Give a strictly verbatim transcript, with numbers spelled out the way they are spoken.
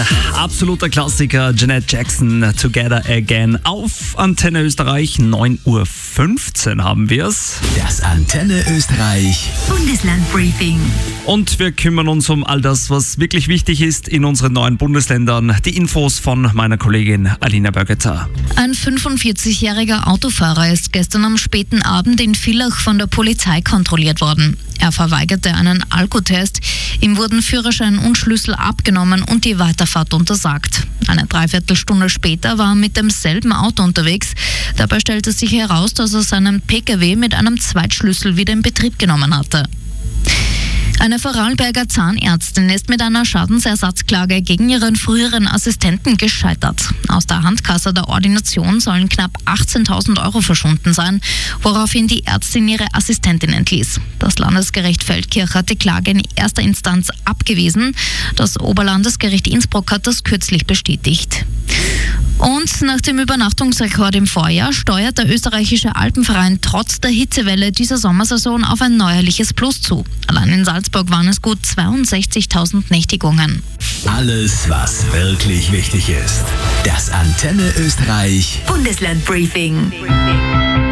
absoluter Klassiker, Janet Jackson, Together Again. Auf Antenne Österreich, neun Uhr fünfzehn haben wir es. Das Antenne Österreich Bundeslandbriefing. Und wir kümmern uns um all das, was wirklich wichtig ist in unseren neuen Bundesländern. Die Infos von meiner Kollegin Alina Bergeter. Ein fünfundvierzigjähriger Autofahrer ist gestern am späten Abend in Villach von der Polizei kontrolliert worden. Er verweigerte einen Alkotest. Ihm wurden Führerschein und Schlüssel abgenommen und die Weiterfahrt untersagt. Eine Dreiviertelstunde später war er mit demselben Auto unterwegs. Dabei stellte sich heraus, dass er seinen Pkw mit einem Zweitschlüssel wieder in Betrieb genommen hatte. Eine Vorarlberger Zahnärztin ist mit einer Schadensersatzklage gegen ihren früheren Assistenten gescheitert. Aus der Handkasse der Ordination sollen knapp achtzehntausend Euro verschwunden sein, woraufhin die Ärztin ihre Assistentin entließ. Das Landesgericht Feldkirch hat die Klage in erster Instanz abgewiesen. Das Oberlandesgericht Innsbruck hat das kürzlich bestätigt. Und nach dem Übernachtungsrekord im Vorjahr steuert der österreichische Alpenverein trotz der Hitzewelle dieser Sommersaison auf ein neuerliches Plus zu. Allein in Salzburg waren es gut zweiundsechzigtausend Nächtigungen. Alles, was wirklich wichtig ist. Das Antenne Österreich Bundeslandbriefing.